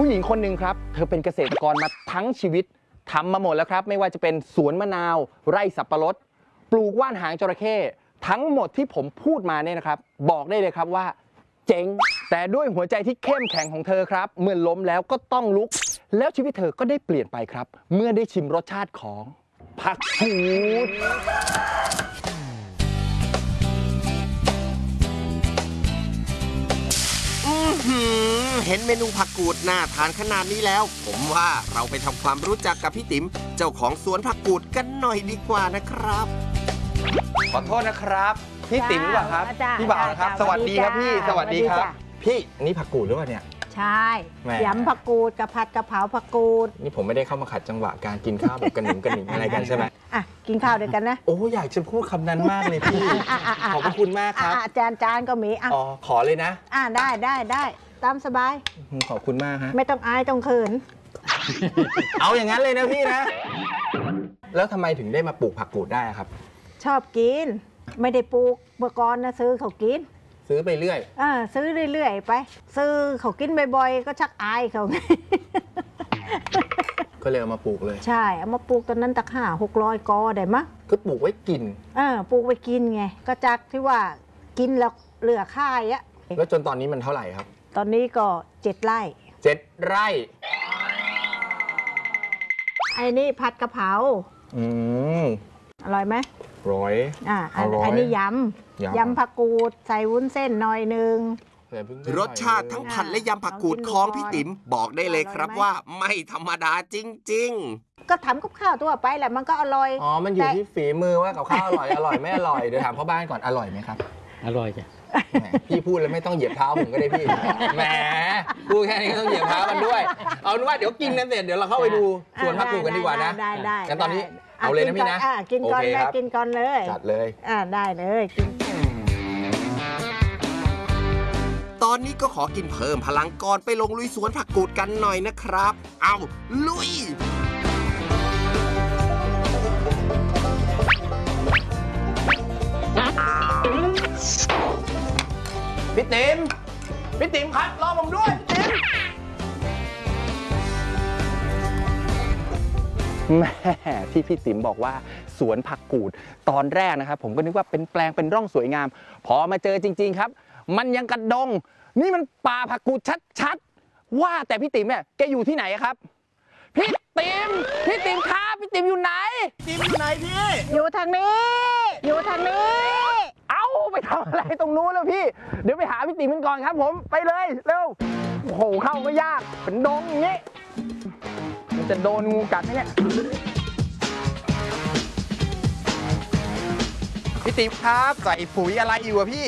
ผู้หญิงคนหนึ่งครับเธอเป็นเกษตรกรมาทั้งชีวิตทำมาหมดแล้วครับไม่ว่าจะเป็นสวนมะนาวไร่สับปะรดปลูกว่านหางจระเข้ทั้งหมดที่ผมพูดมาเนี่ยนะครับบอกได้เลยครับว่าเจ๋งแต่ด้วยหัวใจที่เข้มแข็งของเธอครับเมื่อล้มแล้วก็ต้องลุกแล้วชีวิตเธอก็ได้เปลี่ยนไปครับเมื่อได้ชิมรสชาติของผักกูดเห็นเมนูผักกูดน่าทานขนาดนี้แล้วผมว่าเราไปทำความรู้จักกับพี่ติ๋มเจ้าของสวนผักกูดกันหน่อยดีกว่านะครับขอโทษนะครับพี่ติ๋มหรือเปล่าครับพี่บ่าวนะครับสวัสดีครับพี่สวัสดีครับพี่นี่ผักกูดหรือเปล่าเนี่ยใช่ยำผักกูดกับผัดกะเพราผักกูดนี่ผมไม่ได้เข้ามาขัดจังหวะการกินข้าวแบบกระหนิงอะไรกันใช่ไหมกินข้าวด้วยกันนะโอ้อยากจะพูดคำนั้นมากเลยพี่ขอบคุณมากครับจานก็มีอ๋อขอเลยนะได้ตามสบายขอบคุณมากฮะไม่ต้องอายต้องเขินเอาอย่างนั้นเลยนะพี่นะแล้วทำไมถึงได้มาปลูกผักกูดได้ครับชอบกินไม่ได้ปลูกเมื่อก่อนนะซื้อเขากินซื้อไปเรื่อยซื้อเรื่อยไปซื้อเขากินบ่อยๆก็ชักอายเขาก็เลยเอามาปลูกเลยใช่เอามาปลูกตอนนั้นตัก600 กอได้มั้ยก็ปลูกไว้กินปลูกไว้กินไงก็จากที่ว่ากินแล้วเหลือค่ายอะแล้วจนตอนนี้มันเท่าไหร่ครับตอนนี้ก็7 ไร่ 7 ไร่ไอ้นี่ผัดกะเพราอร่อยไหมร้อยอันนี้ยำผักกูดใส่วุ้นเส้นหน่อยนึงรสชาติทั้งผัดและยำผักกูดของพี่ติ๋มบอกได้เลยครับว่าไม่ธรรมดาจริงๆก็ทำกับข้าวตัวไปแหละมันก็อร่อยมันอยู่ที่ฝีมือว่ากับข้าวอร่อยไม่อร่อยเดี๋ยวถามพ่อบ้านก่อนอร่อยไหมครับอร่อยจ้ะพี่พูดแล้วไม่ต้องเหยียบเท้าผมก็ได้พี่แหมพูดแค่นี้ก็ต้องเหยียบเท้ามันด้วยเอาเป็นว่าเดี๋ยวกินกันเสร็จเดี๋ยวเราเข้าไปดูสวนผักกูดกันดีกว่านะได้งั้นตอนนี้เอาเลยนะพี่นะกินก่อนเลยกินก่อนเลยจัดเลยได้เลยกินตอนนี้ก็ขอกินเพิ่มพลังก่อนไปลงลุยสวนผักกูดกันหน่อยนะครับเอาลุยพี่ติ๋มครับรอผมด้วยแม่ที่พี่ติ๋มบอกว่าสวนผักกูดตอนแรกนะครับผมก็นึกว่าเป็นแปลงเป็นร่องสวยงามพอมาเจอจริงๆครับมันยังกระดงนี่มันป่าผักกูดชัดๆว่าแต่พี่ติ๋มเนี่ยแกอยู่ที่ไหนครับพี่ติ๋มครับพี่ติ๋มอยู่ไหนติ๋มอยู่ไหนพี่อยู่ทางนี้เอาไปทำอะไรตรงนู้นแล้วพี่เดี๋ยวไปหาพี่ติ๋มกันก่อนครับผมไปเลยเร็วโอ้โหเข้าก็ยากเป็นดงอย่างนี้มันจะโดนงูกัดไหมเนี่ยพี่ติ๋มครับใส่ปุ๋ยอะไรอยู่อะพี่